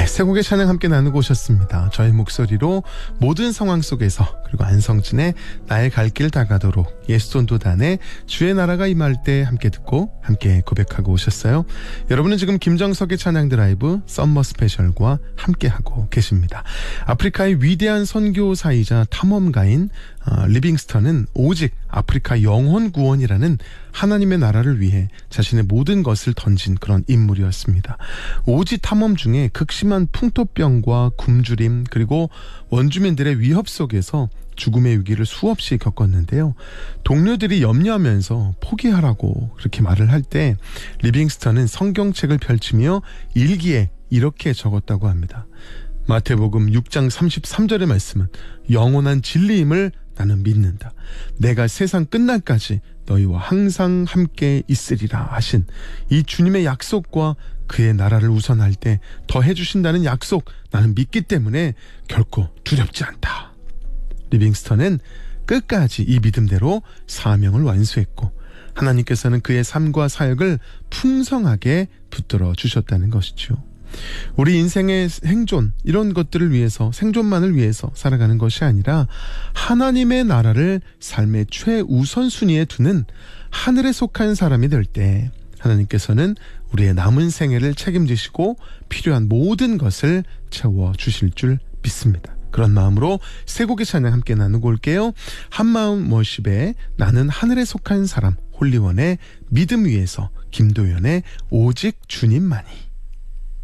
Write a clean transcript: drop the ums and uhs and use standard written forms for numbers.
네, 세 곡의 찬양 함께 나누고 오셨습니다. 저의 목소리로 모든 상황 속에서, 그리고 안성진의 나의 갈 길 다가도록, 예수돈도단의 주의 나라가 임할 때 함께 듣고 함께 고백하고 오셨어요. 여러분은 지금 김정석의 찬양 드라이브 썸머 스페셜과 함께하고 계십니다. 아프리카의 위대한 선교사이자 탐험가인 리빙스턴은 오직 아프리카 영혼 구원이라는 하나님의 나라를 위해 자신의 모든 것을 던진 그런 인물이었습니다. 오지 탐험 중에 극심한 풍토병과 굶주림, 그리고 원주민들의 위협 속에서 죽음의 위기를 수없이 겪었는데요. 동료들이 염려하면서 포기하라고 그렇게 말을 할 때 리빙스턴은 성경책을 펼치며 일기에 이렇게 적었다고 합니다. 마태복음 6장 33절의 말씀은 영원한 진리임을 나는 믿는다. 내가 세상 끝날까지 너희와 항상 함께 있으리라 하신 이 주님의 약속과 그의 나라를 우선할 때 더 해주신다는 약속, 나는 믿기 때문에 결코 두렵지 않다. 리빙스턴은 끝까지 이 믿음대로 사명을 완수했고 하나님께서는 그의 삶과 사역을 풍성하게 붙들어 주셨다는 것이죠. 우리 인생의 생존, 이런 것들을 위해서, 생존만을 위해서 살아가는 것이 아니라 하나님의 나라를 삶의 최우선순위에 두는 하늘에 속한 사람이 될 때 하나님께서는 우리의 남은 생애를 책임지시고 필요한 모든 것을 채워주실 줄 믿습니다. 그런 마음으로 세 곡의 찬양 함께 나누고 올게요. 한마음 워십의 나는 하늘에 속한 사람, 홀리원의 믿음 위에서, 김도연의 오직 주님만이.